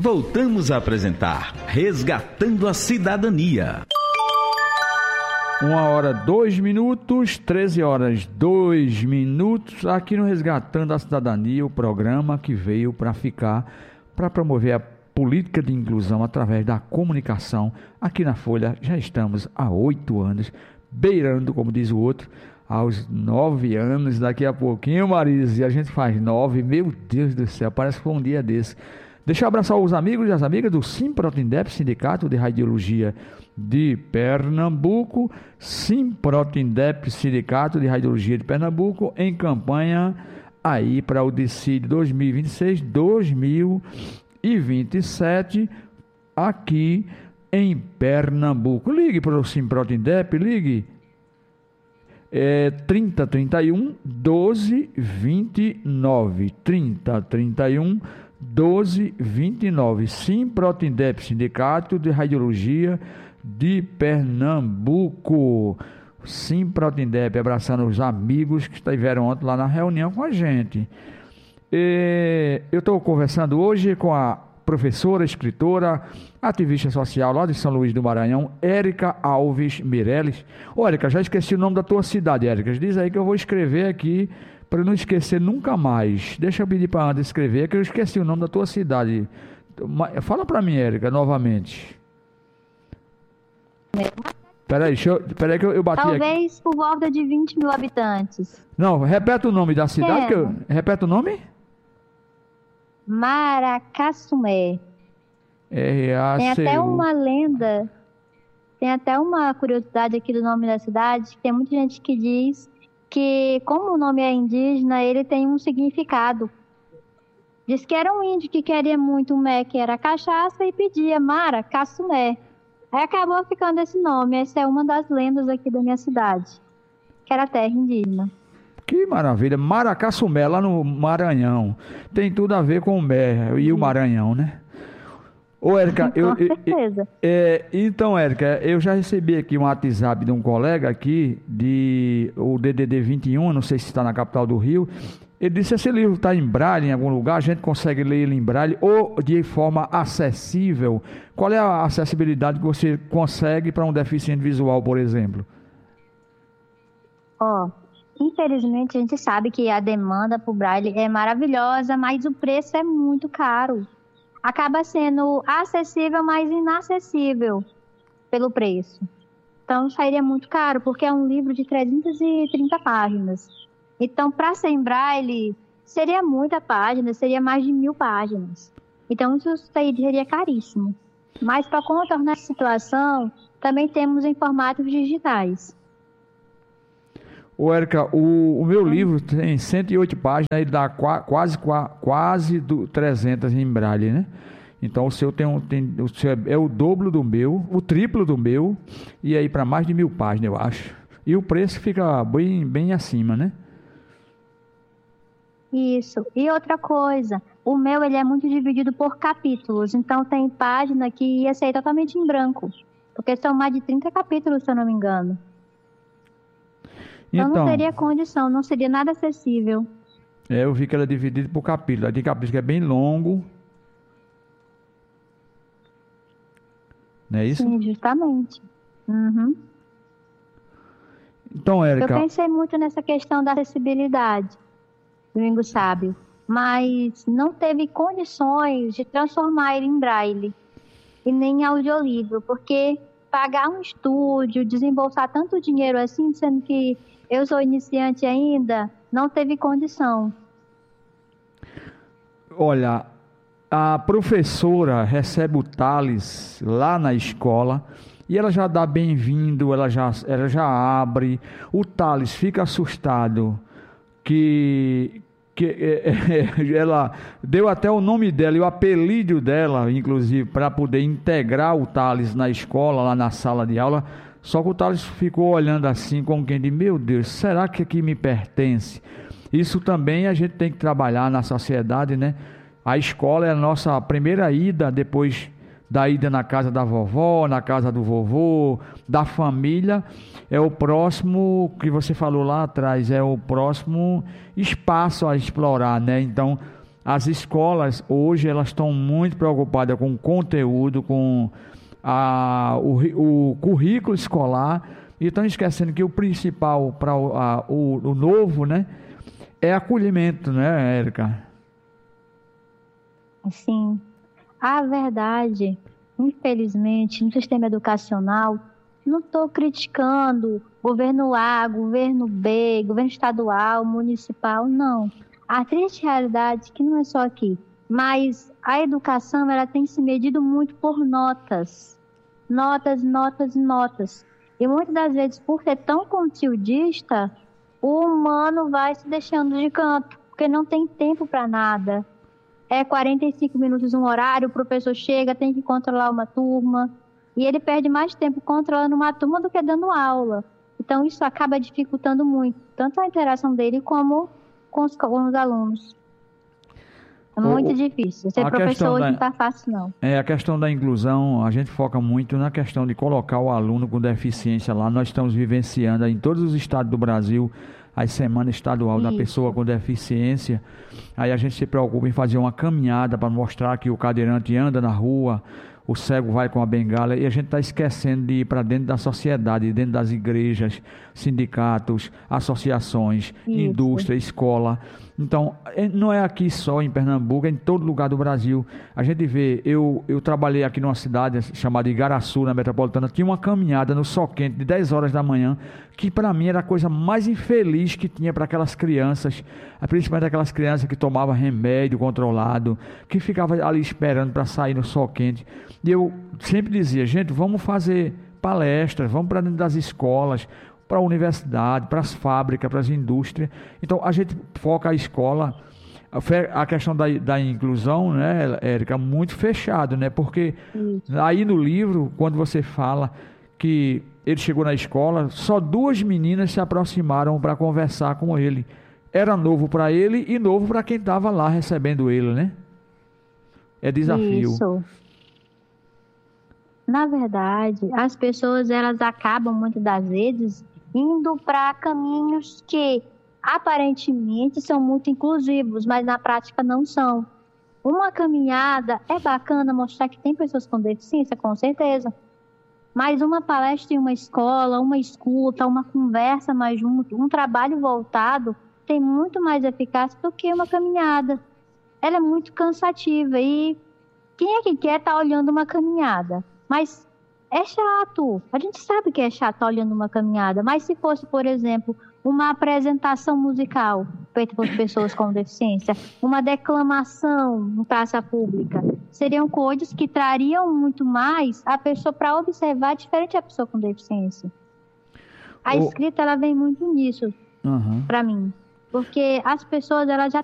Voltamos a apresentar Resgatando a Cidadania. 1h02, 13h02, aqui no Resgatando a Cidadania, o programa que veio para ficar, para promover a política de inclusão através da comunicação. Aqui na Folha já estamos há 8 anos, beirando, como diz o outro, aos 9 anos, daqui a pouquinho, Marise, a gente faz 9, meu Deus do céu, parece que foi um dia desse. Deixa eu abraçar os amigos e as amigas do Simprotindep, Sindicato de Radiologia de Pernambuco. Simprotindep, Sindicato de Radiologia de Pernambuco, em campanha aí para o DCID 2026-2027, aqui em Pernambuco. Ligue para o Simprotindep, ligue 3031 1229, 3031 1229. Simprotindep, Sindicato de Radiologia de Pernambuco. Simprotindep, abraçando os amigos que estiveram ontem lá na reunião com a gente. Eu estou conversando hoje com a professora, escritora, ativista social lá de São Luís do Maranhão, Érica Alves Mireles. Ô, Érica, já esqueci o nome da tua cidade, Érica. Diz aí que eu vou escrever aqui para não esquecer nunca mais. Deixa eu pedir para a Ana escrever, que eu esqueci o nome da tua cidade. Fala para mim, Érica, novamente. Peraí que eu bati aqui. Talvez por volta de 20 mil habitantes. Não, repete o nome da cidade. Repete o nome? Maracassumé. Tem até uma lenda, tem até uma curiosidade aqui do nome da cidade, tem muita gente que diz que, como o nome é indígena, ele tem um significado. Diz que era um índio que queria muito mé, que era cachaça, e pedia Maracassumé. Aí acabou ficando esse nome. Essa é uma das lendas aqui da minha cidade, que era terra indígena. Que maravilha, Maracassumé, lá no Maranhão. Tem tudo a ver com o Mé e o Maranhão, né? Ô, Érica, com certeza. Então, Érica, eu já recebi aqui um WhatsApp de um colega aqui, o DDD 21, não sei se está na capital do Rio. Ele disse: esse livro está em braille em algum lugar, a gente consegue ler ele em braille ou de forma acessível? Qual é a acessibilidade que você consegue para um deficiente visual, por exemplo? Infelizmente a gente sabe que a demanda por braille é maravilhosa, mas o preço é muito caro. Acaba sendo acessível, mas inacessível pelo preço. Então sairia muito caro, porque é um livro de 330 páginas. Então, para ser em braille, seria muita página, seria mais de 1000 páginas. Então, isso seria caríssimo. Mas, para contornar essa situação, também temos em formatos digitais. Ô, Érica, o meu livro tem 108 páginas, ele dá quase 300 em braille, né? Então, o seu o seu é o dobro do meu, o triplo do meu, e aí para mais de 1000 páginas, eu acho. E o preço fica bem acima, né? Isso. E outra coisa, o meu ele é muito dividido por capítulos, então tem página que ia ser totalmente em branco, porque são mais de 30 capítulos, se eu não me engano. Então não teria condição, não seria nada acessível. Eu vi que ela é dividida por capítulo. Tem capítulo que é bem longo. Não é isso? Sim, justamente. Uhum. Então, Érica... Eu pensei muito nessa questão da acessibilidade, Domingo Sábio, mas não teve condições de transformar ele em braille e nem em audiolivro, porque pagar um estúdio, desembolsar tanto dinheiro assim, sendo que eu sou iniciante ainda, não teve condição. Olha, a professora recebe o Thales lá na escola e ela já dá bem-vindo, ela já abre. O Thales fica assustado que ela deu até o nome dela e o apelido dela, inclusive, para poder integrar o Thales na escola, lá na sala de aula. Só que o Thales ficou olhando assim, como quem diz: meu Deus, será que aqui me pertence? Isso também a gente tem que trabalhar na sociedade, né? A escola é a nossa primeira ida, depois da ida na casa da vovó, na casa do vovô, da família. É o próximo, que você falou lá atrás, é o próximo espaço a explorar, né? Então, As escolas hoje elas estão muito preocupadas com o conteúdo, com o currículo escolar, e estão esquecendo que o principal para o novo, né, é acolhimento, né, Érica? Sim. A verdade, infelizmente, no sistema educacional, não estou criticando governo A, governo B, governo estadual, municipal, não. A triste realidade é que não é só aqui, mas a educação ela tem se medido muito por notas. Notas, notas, notas. E muitas das vezes, por ser tão conteudista, o humano vai se deixando de canto, porque não tem tempo para nada. É 45 minutos um horário, o professor chega, tem que controlar uma turma, e ele perde mais tempo controlando uma turma do que dando aula. Então, isso acaba dificultando muito, tanto a interação dele como com os alunos. É muito difícil. Ser professor hoje não está fácil, não. A questão da inclusão, a gente foca muito na questão de colocar o aluno com deficiência lá. Nós estamos vivenciando em todos os estados do Brasil a Semana Estadual da Pessoa com Deficiência. Aí a gente se preocupa em fazer uma caminhada para mostrar que o cadeirante anda na rua, o cego vai com a bengala, e a gente está esquecendo de ir para dentro da sociedade, dentro das igrejas, sindicatos, associações, indústria, escola. Então, não é aqui só em Pernambuco, é em todo lugar do Brasil. A gente vê, eu trabalhei aqui numa cidade chamada Igaraçu, na metropolitana, tinha uma caminhada no sol quente de 10 horas da manhã, que para mim era a coisa mais infeliz que tinha para aquelas crianças, principalmente aquelas crianças que tomavam remédio controlado, que ficavam ali esperando para sair no sol quente. E eu sempre dizia, gente, vamos fazer palestras, vamos para dentro das escolas, para a universidade, para as fábricas, para as indústrias. Então, a gente foca a escola, a questão da inclusão, né, Érica, muito fechado, né? Porque aí no livro, quando você fala que ele chegou na escola, só 2 meninas se aproximaram para conversar com ele. Era novo para ele e novo para quem estava lá recebendo ele, né? É desafio. Isso. Na verdade, as pessoas elas acabam muitas das vezes indo para caminhos que aparentemente são muito inclusivos, mas na prática não são. Uma caminhada é bacana mostrar que tem pessoas com deficiência, com certeza. Mas uma palestra em uma escola, uma escuta, uma conversa mais junto, um trabalho voltado, tem muito mais eficácia do que uma caminhada. Ela é muito cansativa e quem é que quer estar olhando uma caminhada? Mas é chato. A gente sabe que é chato estar olhando uma caminhada, mas se fosse, por exemplo, uma apresentação musical feita por pessoas com deficiência, uma declamação em praça pública, seriam coisas que trariam muito mais a pessoa para observar diferente da pessoa com deficiência. A escrita ela vem muito nisso para mim, porque as pessoas elas já